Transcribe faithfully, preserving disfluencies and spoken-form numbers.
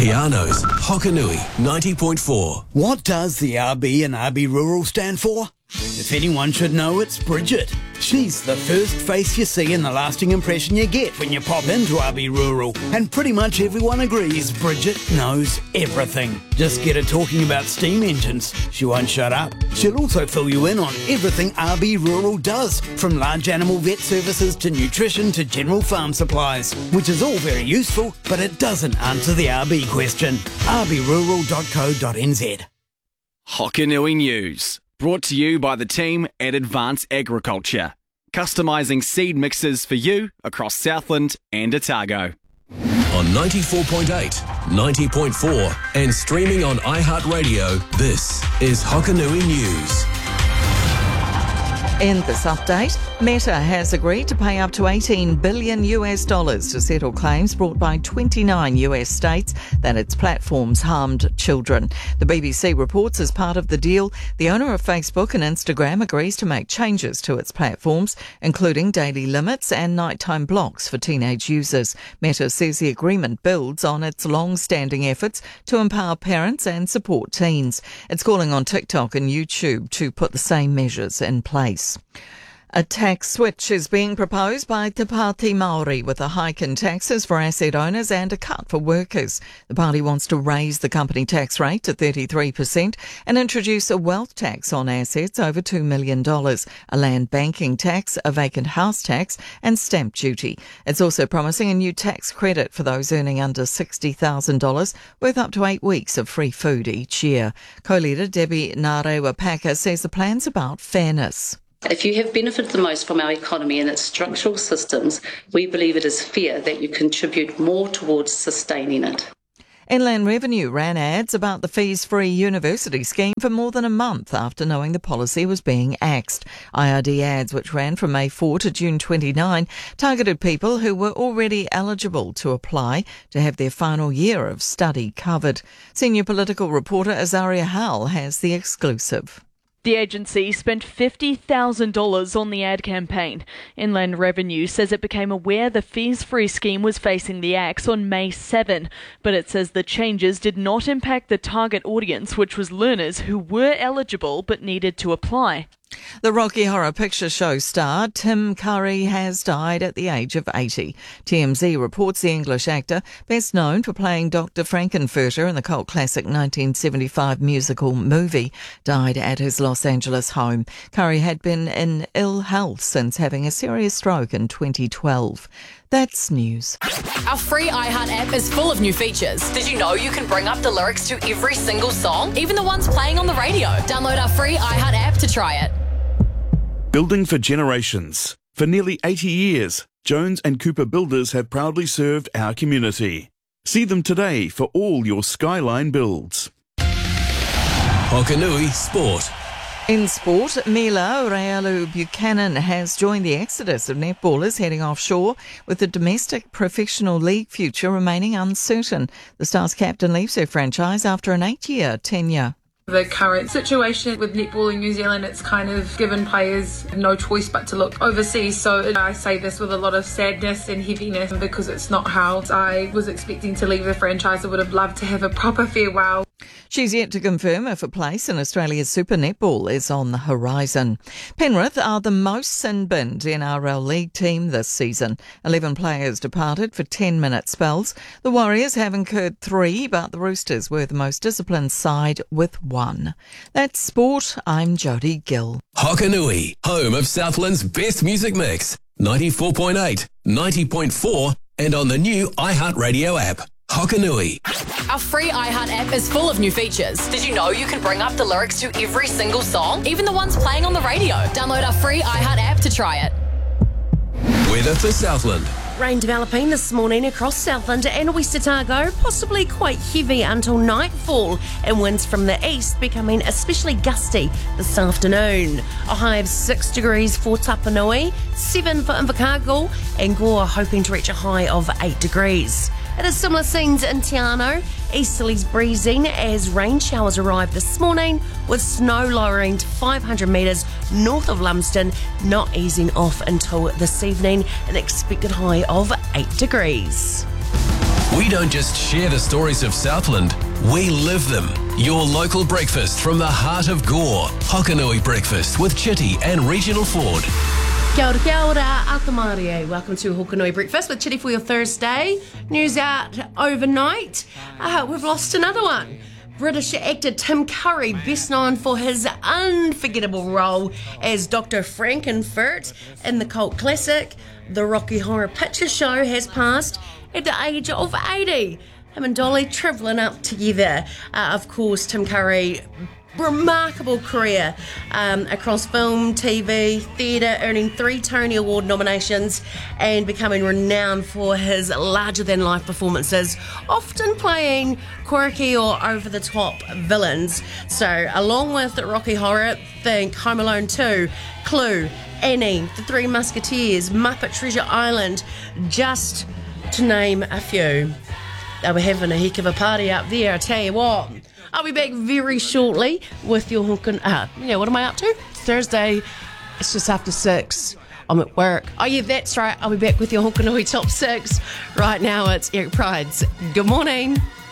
Keano's Hokanui ninety point four. What does the R B in R B Rural stand for? If anyone should know, it's Bridget. She's the first face you see and the lasting impression you get when you pop into R B Rural. And pretty much everyone agrees Bridget knows everything. Just get her talking about steam engines. She won't shut up. She'll also fill you in on everything R B Rural does, from large animal vet services to nutrition to general farm supplies, which is all very useful, but it doesn't answer the R B question. r b rural dot co dot n z. Hokanui News. Brought to you by the team at Advanced Agriculture, customising seed mixes for you across Southland and Otago. On ninety-four point eight, ninety point four and streaming on iHeartRadio, this is Hokanui News. In this update, Meta has agreed to pay up to eighteen billion US dollars to settle claims brought by twenty-nine U S states that its platforms harmed children. The B B C reports as part of the deal, the owner of Facebook and Instagram agrees to make changes to its platforms, including daily limits and nighttime blocks for teenage users. Meta says the agreement builds on its long-standing efforts to empower parents and support teens. It's calling on TikTok and YouTube to put the same measures in place. A tax switch is being proposed by Te Pāti Māori, with a hike in taxes for asset owners and a cut for workers. The party wants to raise the company tax rate to thirty-three percent and introduce a wealth tax on assets over two million dollars, a land banking tax, a vacant house tax and stamp duty. It's also promising a new tax credit for those earning under sixty thousand dollars, worth up to eight weeks of free food each year. Co-leader Debbie Ngarewa-Packer says the plan's about fairness. If you have benefited the most from our economy and its structural systems, we believe it is fair that you contribute more towards sustaining it. Inland Revenue ran ads about the fees-free university scheme for more than a month after knowing the policy was being axed. I R D ads, which ran from May fourth to June twenty-ninth, targeted people who were already eligible to apply to have their final year of study covered. Senior political reporter Azaria Howell has the exclusive. The agency spent fifty thousand dollars on the ad campaign. Inland Revenue says it became aware the fees-free scheme was facing the axe on May seventh, but it says the changes did not impact the target audience, which was learners who were eligible but needed to apply. The Rocky Horror Picture Show star Tim Curry has died at the age of eighty. T M Z reports the English actor, best known for playing Doctor Frankenfurter in the cult classic nineteen seventy-five musical Movie, died at his Los Angeles home. Curry had been in ill health since having a serious stroke in twenty twelve. That's news. Our free iHeart app is full of new features. Did you know you can bring up the lyrics to every single song, even the ones playing on the radio? Download our free iHeart app to try it. Building for generations. For nearly eighty years, Jones and Cooper Builders have proudly served our community. See them today for all your Skyline builds. Hokanui Sport. In sport, Mila Realu Buchanan has joined the exodus of netballers heading offshore, with the domestic professional league future remaining uncertain. The Stars captain leaves her franchise after an eight-year tenure. The current situation with netball in New Zealand, it's kind of given players no choice but to look overseas. So I say this with a lot of sadness and heaviness, because it's not how I was expecting to leave the franchise. I would have loved to have a proper farewell. She's yet to confirm if a place in Australia's Super Netball is on the horizon. Penrith are the most sin-binned N R L League team this season. Eleven players departed for ten-minute spells. The Warriors have incurred three, but the Roosters were the most disciplined side with one. That's sport. I'm Jodie Gill. Hokanui, home of Southland's best music mix. ninety-four point eight, ninety point four and on the new iHeartRadio app. Hokanui. Our free iHeart app is full of new features. Did you know you can bring up the lyrics to every single song, even the ones playing on the radio? Download our free iHeart app to try it. Weather for Southland. Rain developing this morning across Southland and West Otago, possibly quite heavy until nightfall, and winds from the east becoming especially gusty this afternoon. A high of six degrees for Tapanui, seven for Invercargill, and Gore hoping to reach a high of eight degrees. It is similar scenes in Te Anau. Easterlies breezing as rain showers arrive this morning, with snow lowering to five hundred metres north of Lumsden, not easing off until this evening, an expected high of eight degrees. We don't just share the stories of Southland, we live them. Your local breakfast from the heart of Gore. Hokanui Breakfast with Chitty and Regional Ford. Kia ora, kia ora, Atamarie. Welcome to Hokanui Breakfast with Chitty for your Thursday. News out overnight. Uh, we've lost another one. British actor Tim Curry, best known for his unforgettable role as Doctor Frankenfurt in the cult classic The Rocky Horror Picture Show, has passed at the age of eighty. Him and Dolly travelling up together. Uh, of course, Tim Curry, remarkable career um, across film, T V, theatre, earning three Tony Award nominations and becoming renowned for his larger-than-life performances, often playing quirky or over-the-top villains. So, along with Rocky Horror, think Home Alone two, Clue, Annie, The Three Musketeers, Muppet Treasure Island, just to name a few. They were having a heck of a party up there, I tell you what. I'll be back very shortly with your Hokan. Uh, yeah, what am I up to? It's Thursday. It's just after six. I'm at work. Oh, yeah, that's right. I'll be back with your Hokanui Top six. Right now, it's Eric Pride's Good Morning.